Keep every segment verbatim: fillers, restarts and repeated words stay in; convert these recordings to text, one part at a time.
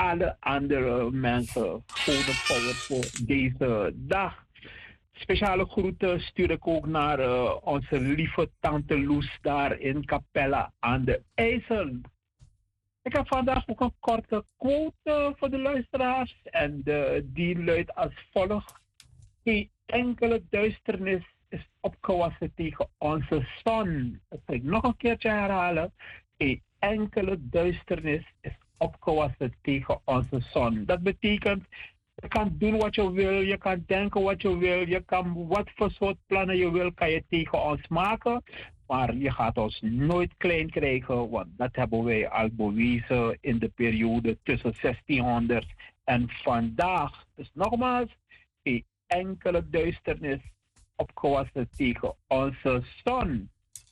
alle andere mensen gouden power voor deze dag. Speciale groeten stuur ik ook naar uh, onze lieve tante Loes daar in Capella aan de IJssel. Ik heb vandaag ook een korte quote voor de luisteraars en de, die luidt als volgt. Geen enkele duisternis is opgewassen tegen onze zon. Dat ga ik nog een keertje herhalen. Geen enkele duisternis is opgewassen tegen onze zon. Dat betekent, je kan doen wat je wil, je kan denken wat je wil, je kan wat voor soort plannen je wil, kan je tegen ons maken. Maar je gaat ons nooit klein krijgen, want dat hebben wij al bewezen in de periode tussen zestienhonderd en vandaag. Dus nogmaals, geen enkele duisternis opgewassen tegen onze zon.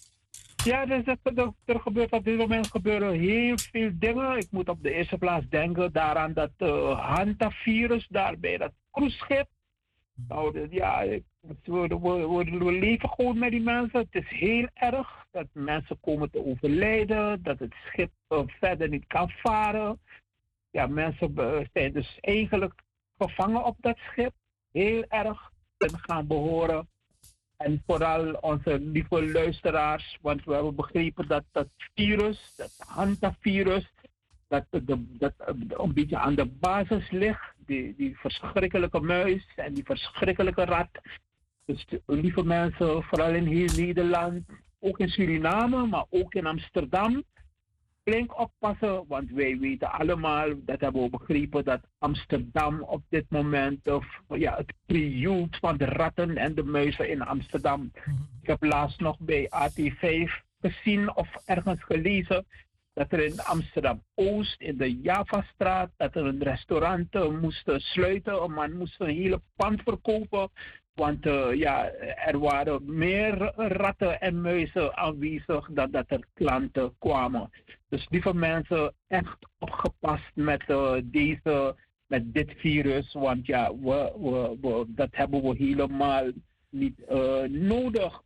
Ja, dus er, er, er gebeurt op dit moment gebeuren heel veel dingen. Ik moet op de eerste plaats denken daaraan dat uh, hantavirus daar bij dat cruiseschip. Nou, dus ja, ik- we, we, we, we leven gewoon met die mensen. Het is heel erg dat mensen komen te overlijden, dat het schip uh, verder niet kan varen. Ja, mensen uh, zijn dus eigenlijk gevangen op dat schip. Heel erg en gaan behoren. En vooral onze lieve luisteraars, want we hebben begrepen dat dat virus, dat hantavirus, dat, de, dat een beetje aan de basis ligt. Die, die verschrikkelijke muis en die verschrikkelijke rat. Dus lieve mensen, vooral in heel Nederland, ook in Suriname, maar ook in Amsterdam. Flink oppassen, want wij weten allemaal, dat hebben we begrepen, dat Amsterdam op dit moment, of ja, het krioelt van de ratten en de muizen in Amsterdam. Ik heb laatst nog bij A T vijf gezien of ergens gelezen dat er in Amsterdam-Oost, in de Javastraat, dat er een restaurant uh, moest uh, sluiten. Een man moest een hele pand verkopen, want uh, ja, er waren meer ratten en muizen aanwezig dan dat er klanten kwamen. Dus lieve mensen, echt opgepast met uh, deze, met dit virus, want ja, we, we, we, dat hebben we helemaal niet uh, nodig.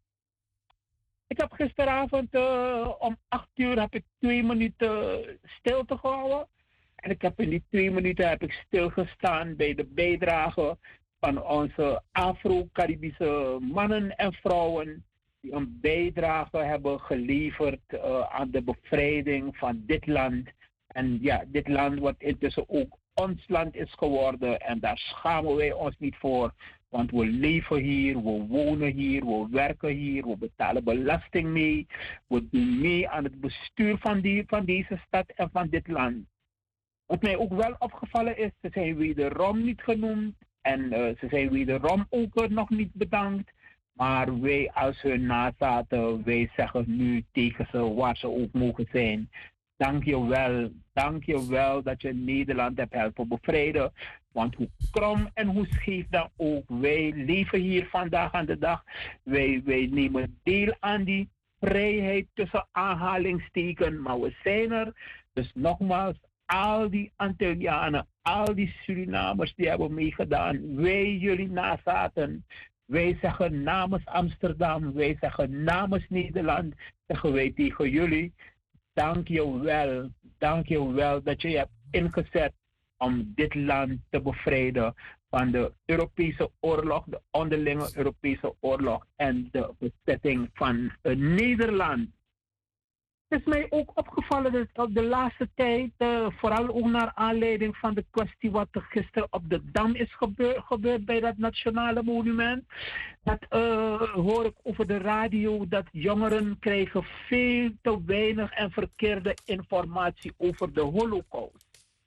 Ik heb gisteravond uh, om acht uur heb ik twee minuten stilte gehouden. En ik heb in die twee minuten heb ik stilgestaan bij de bijdrage van onze Afro-Caribische mannen en vrouwen die een bijdrage hebben geleverd uh, aan de bevrijding van dit land. En ja, dit land wat intussen ook ons land is geworden en daar schamen wij ons niet voor. Want we leven hier, we wonen hier, we werken hier, we betalen belasting mee. We doen mee aan het bestuur van, die, van deze stad en van dit land. Wat mij ook wel opgevallen is, ze zijn wederom niet genoemd. En uh, ze zijn wederom ook uh, nog niet bedankt. Maar wij als hun nazaten, wij zeggen nu tegen ze waar ze ook mogen zijn. Dank je wel, dank je wel dat je Nederland hebt helpen bevrijden. Want hoe krom en hoe scheef dan ook, wij leven hier vandaag aan de dag. Wij, wij nemen deel aan die vrijheid tussen aanhalingstekens, maar we zijn er. Dus nogmaals, al die Antillianen, al die Surinamers die hebben meegedaan. Wij jullie nazaten. Wij zeggen namens Amsterdam, wij zeggen namens Nederland, zeggen wij tegen jullie. Dank je wel, dank je wel dat je je hebt ingezet om dit land te bevrijden van de Europese oorlog, de onderlinge Europese oorlog en de bezetting van uh, Nederland. Het is mij ook opgevallen dat op de laatste tijd, uh, vooral ook naar aanleiding van de kwestie wat er gisteren op de Dam is gebeur, gebeurd bij dat nationale monument, dat uh, hoor ik over de radio dat jongeren krijgen veel te weinig en verkeerde informatie over de Holocaust.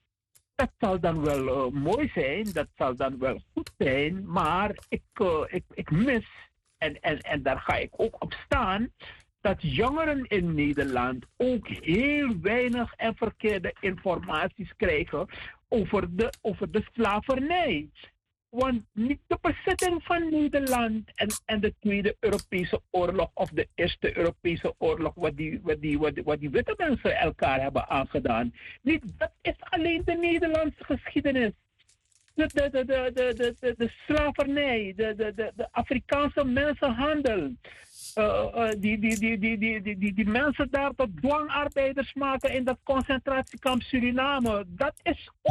Dat zal dan wel uh, mooi zijn, dat zal dan wel goed zijn, maar ik, uh, ik, ik mis, en, en, en daar ga ik ook op staan, dat jongeren in Nederland ook heel weinig en verkeerde informaties krijgen over de, over de slavernij. Want niet de bezetting van Nederland en, en de Tweede Europese Oorlog of de Eerste Europese Oorlog, wat die, wat, die, wat, die, wat die witte mensen elkaar hebben aangedaan. Niet, dat is alleen de Nederlandse geschiedenis. De, de, de, de, de, de, de slavernij, de, de, de, de Afrikaanse mensenhandel. Uh, uh, die, die, die, die, die, die, die, die mensen daar tot dwangarbeiders maken in dat concentratiekamp Suriname. Dat is